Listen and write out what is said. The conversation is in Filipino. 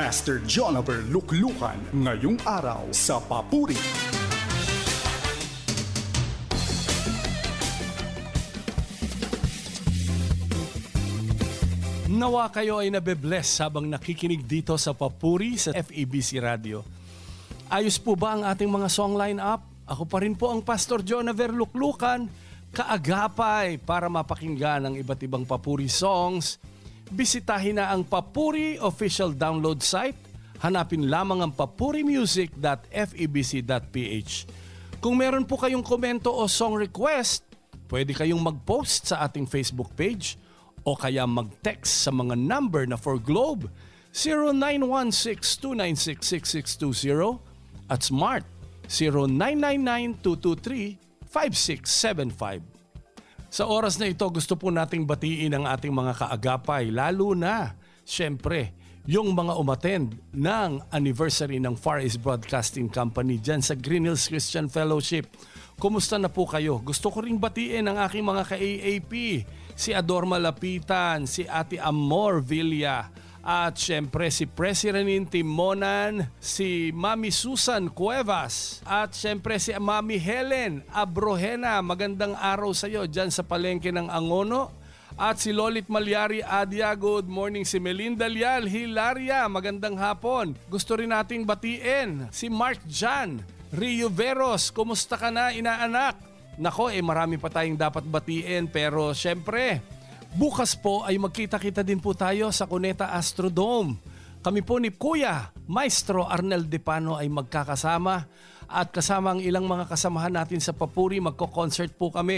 Pastor Jonaver Luklukan ngayong araw sa Papuri. Nawa kayo ay nabe-bless habang nakikinig dito sa Papuri sa FEBC Radio. Ayos po ba ang ating mga song line-up? Ako pa rin po ang Pastor Jonaver Luklukan, kaagapay para mapakinggan ang iba't ibang Papuri songs. Bisitahin na ang Papuri official download site. Hanapin lamang ang papurimusic.febc.ph. Kung meron po kayong komento o song request, pwede kayong mag-post sa ating Facebook page o kaya mag-text sa mga number na for Globe 0916-296-6620 at Smart 0999-223-5675. Sa oras na ito, gusto po nating batiin ang ating mga kaagapay, lalo na, syempre, yung mga umattend ng anniversary ng Far East Broadcasting Company dyan sa Green Hills Christian Fellowship. Kumusta na po kayo? Gusto ko ring batiin ang aking mga ka-AAP, si Adorma Lapitan, si Ate Amor Villa, at syempre si President Timonan, si Mami Susan Cuevas, at syempre si Mami Helen Abrojena. Magandang araw sa iyo dyan sa palengke ng Angono. At si Lolit Malyari Adia, good morning. Si Melinda Lial Hilaria, magandang hapon. Gusto rin nating batiin si Mark Jan Rio Veros, kumusta ka na inaanak? Nako, marami pa tayong dapat batiin, pero syempre, bukas po ay magkita-kita din po tayo sa Cuneta Astrodome. Kami po ni Kuya Maestro Arnel Depano ay magkakasama at kasama ang ilang mga kasamahan natin sa Papuri, magko-concert po kami.